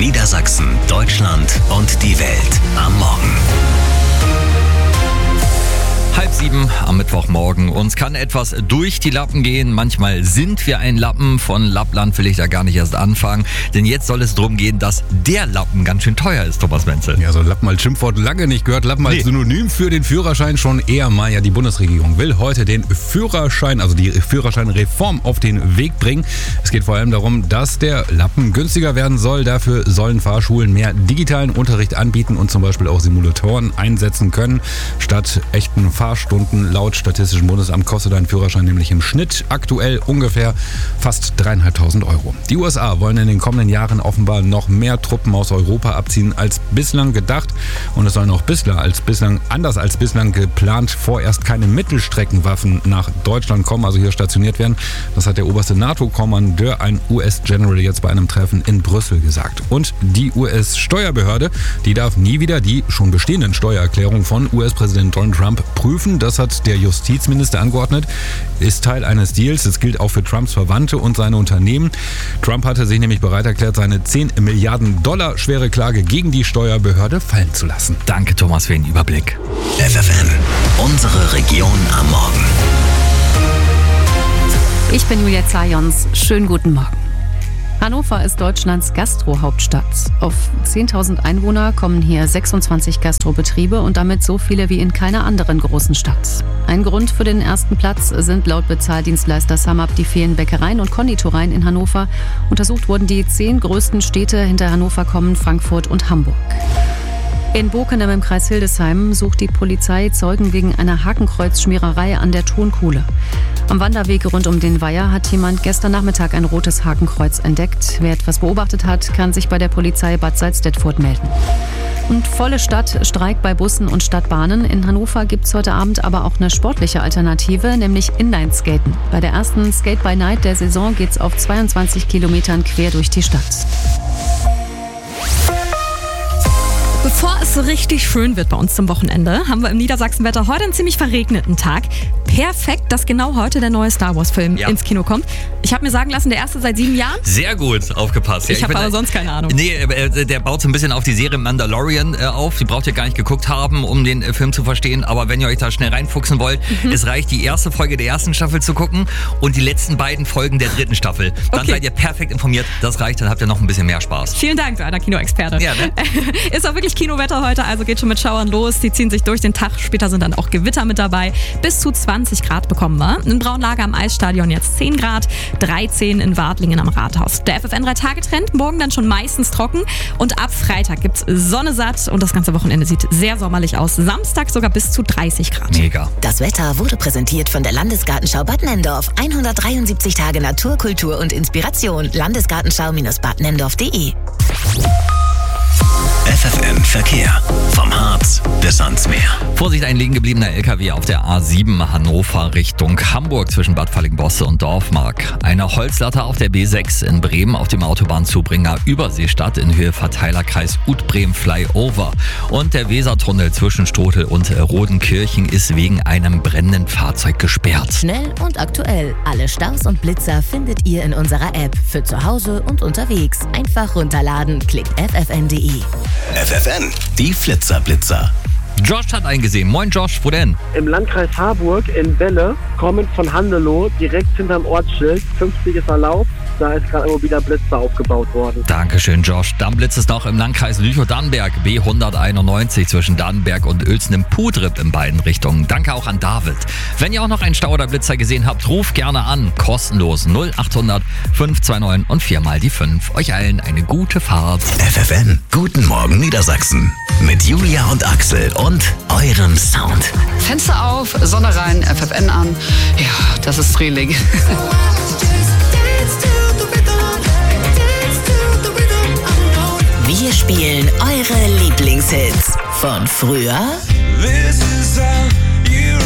Niedersachsen, Deutschland und die Welt am Morgen. 6:30 am Mittwochmorgen. Uns kann etwas durch die Lappen gehen. Manchmal sind wir ein Lappen. Von Lappland will ich da gar nicht erst anfangen. Denn jetzt soll es darum gehen, dass der Lappen ganz schön teuer ist, Thomas Menzel. Ja, so Lappen als Schimpfwort lange nicht gehört. Lappen als Synonym für den Führerschein schon eher mal. Ja, die Bundesregierung will heute den Führerschein, also die Führerscheinreform auf den Weg bringen. Es geht vor allem darum, dass der Lappen günstiger werden soll. Dafür sollen Fahrschulen mehr digitalen Unterricht anbieten und zum Beispiel auch Simulatoren einsetzen können. Statt echten Fahrstunden laut Statistischem Bundesamt kostet ein Führerschein nämlich im Schnitt aktuell ungefähr fast 3.500 Euro. Die USA wollen in den kommenden Jahren offenbar noch mehr Truppen aus Europa abziehen als bislang gedacht. Und es sollen auch anders als bislang geplant, vorerst keine Mittelstreckenwaffen nach Deutschland kommen, also hier stationiert werden. Das hat der oberste NATO-Kommandeur, ein US-General, jetzt bei einem Treffen in Brüssel gesagt. Und die US-Steuerbehörde, die darf nie wieder die schon bestehenden Steuererklärungen von US-Präsident Donald Trump prüfen. Das hat der Justizminister angeordnet, ist Teil eines Deals. Das gilt auch für Trumps Verwandte und seine Unternehmen. Trump hatte sich nämlich bereit erklärt, seine 10 Milliarden Dollar schwere Klage gegen die Steuerbehörde fallen zu lassen. Danke, Thomas, für den Überblick. FFN, unsere Region am Morgen. Ich bin Julia Zajons. Schönen guten Morgen. Hannover ist Deutschlands Gastro-Hauptstadt. Auf 10.000 Einwohner kommen hier 26 Gastrobetriebe und damit so viele wie in keiner anderen großen Stadt. Ein Grund für den ersten Platz sind laut Bezahldienstleister SumUp die vielen Bäckereien und Konditoreien in Hannover. Untersucht wurden die 10 größten Städte, hinter Hannover kommen Frankfurt und Hamburg. In Bokenem im Kreis Hildesheim sucht die Polizei Zeugen wegen einer Hakenkreuzschmiererei an der Tonkuhle. Am Wanderweg rund um den Weiher hat jemand gestern Nachmittag ein rotes Hakenkreuz entdeckt. Wer etwas beobachtet hat, kann sich bei der Polizei Bad Salzdetfurt melden. Und volle Stadt, Streik bei Bussen und Stadtbahnen. In Hannover gibt es heute Abend aber auch eine sportliche Alternative, nämlich Inlineskaten. Bei der ersten Skate by Night der Saison geht's auf 22 Kilometern quer durch die Stadt. Bevor es so richtig schön wird bei uns zum Wochenende, haben wir im Niedersachsenwetter heute einen ziemlich verregneten Tag. Perfekt, dass genau heute der neue Star Wars Film ins Kino kommt. Ich habe mir sagen lassen, der erste seit 7 Jahren. Sehr gut aufgepasst. Ich habe aber sonst keine Ahnung. Nee, der baut so ein bisschen auf die Serie Mandalorian auf. Die braucht ihr gar nicht geguckt haben, um den Film zu verstehen. Aber wenn ihr euch da schnell reinfuchsen wollt, es reicht, die erste Folge der ersten Staffel zu gucken und die letzten beiden Folgen der 3. Staffel. Dann seid ihr perfekt informiert. Das reicht, dann habt ihr noch ein bisschen mehr Spaß. Vielen Dank, einer Kinoexperte. Ja, ne? Ist auch wirklich Kinowetter heute, also geht schon mit Schauern los. Die ziehen sich durch den Tag. Später sind dann auch Gewitter mit dabei. Bis zu 20 Grad bekommen wir. In Braunlager am Eisstadion jetzt 10 Grad, 13 in Wartlingen am Rathaus. Der FFN 3-Tage-Trend, morgen dann schon meistens trocken. Und ab Freitag gibt's Sonne satt und das ganze Wochenende sieht sehr sommerlich aus. Samstag sogar bis zu 30 Grad. Mega. Das Wetter wurde präsentiert von der Landesgartenschau Bad Nenndorf. 173 Tage Natur, Kultur und Inspiration. Landesgartenschau-badnenndorf.de. FFN Verkehr. Vom Harz bis ans Meer. Vorsicht, ein liegen gebliebener LKW auf der A7 Hannover Richtung Hamburg zwischen Bad Fallingbostel und Dorfmark. Eine Holzlatte auf der B6 in Bremen auf dem Autobahnzubringer Überseestadt in Höhe Verteilerkreis Utbremen Flyover. Und der Wesertunnel zwischen Stotel und Rodenkirchen ist wegen einem brennenden Fahrzeug gesperrt. Schnell und aktuell. Alle Staus und Blitzer findet ihr in unserer App. Für zu Hause und unterwegs. Einfach runterladen. Klickt ffn.de. FFN, die Flitzer-Blitzer. Josh hat eingesehen. Moin Josh, wo denn? Im Landkreis Harburg in Welle, kommend von Handelow, direkt hinterm Ortsschild. 50 ist erlaubt. Da ist gerade immer wieder Blitzer aufgebaut worden. Dankeschön, Josh. Dann blitzt es noch im Landkreis Lüchow-Dannenberg, B191 zwischen Dannenberg und Uelzen im Puhdrip in beiden Richtungen. Danke auch an David. Wenn ihr auch noch einen Stau oder Blitzer gesehen habt, ruft gerne an. Kostenlos 0800 529 und 4 die 5. Euch allen eine gute Fahrt. FFN, guten Morgen Niedersachsen. Mit Julia und Axel und eurem Sound. Fenster auf, Sonne rein, FFN an. Ja, das ist Frühling. Wir spielen eure Lieblingshits von früher This is how you